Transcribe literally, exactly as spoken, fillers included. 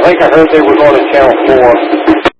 I think I heard they were going to Channel four.